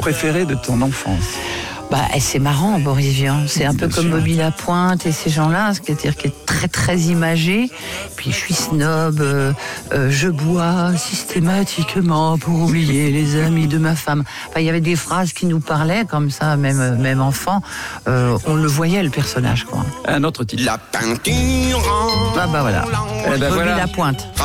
préféré de ton enfance? C'est marrant, Boris Vian. C'est un peu comme Bobby Lapointe et ces gens-là, c'est-à-dire qui est très très imagé. Puis je suis snob, je bois systématiquement pour oublier les amis de ma femme. Il y avait des phrases qui nous parlaient comme ça, même enfant. On le voyait, le personnage, quoi. Un autre titre. La peinture. Voilà. Bobby Lapointe.